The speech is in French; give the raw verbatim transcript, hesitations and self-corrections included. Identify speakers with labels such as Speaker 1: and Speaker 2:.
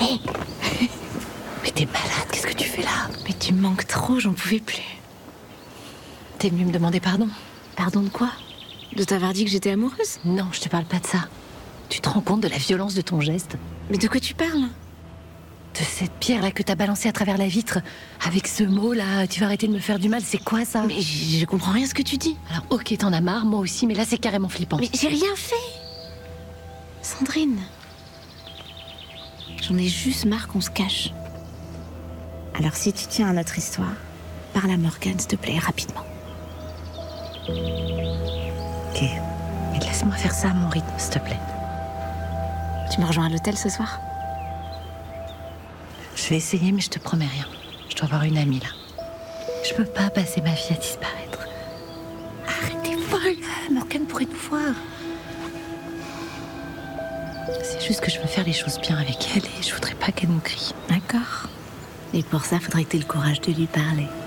Speaker 1: Hé hey. Mais t'es malade, qu'est-ce que tu fais là? Mais tu me manques trop, j'en pouvais plus. T'es venue me demander pardon? Pardon de quoi?
Speaker 2: De t'avoir dit que j'étais amoureuse?
Speaker 1: Non, je te parle pas de ça. Tu te rends compte de la violence de ton geste?
Speaker 2: Mais de quoi tu parles?
Speaker 1: De cette pierre-là que t'as balancée à travers la vitre. Avec ce mot-là, tu vas arrêter de me faire du mal, c'est quoi ça?
Speaker 2: Mais je, je comprends rien à ce que tu dis.
Speaker 1: Alors ok, t'en as marre, moi aussi, mais là c'est carrément flippant.
Speaker 2: Mais j'ai rien fait. Sandrine. J'en ai juste marre qu'on se cache. Alors si tu tiens à notre histoire, parle à Morgane, s'il te plaît, rapidement.
Speaker 1: Ok, mais laisse-moi faire ça à mon rythme, s'il te plaît.
Speaker 2: Tu me rejoins à l'hôtel ce soir?
Speaker 1: Je vais essayer, mais je te promets rien. Je dois avoir une amie là. Je peux pas passer ma vie à disparaître.
Speaker 2: Arrête, t'es folle.
Speaker 1: Morgane pourrait nous voir. C'est juste que je veux faire les choses bien avec elle et je voudrais pas qu'elle nous crie.
Speaker 2: D'accord. Et pour ça, faudrait que t'aies le courage de lui parler.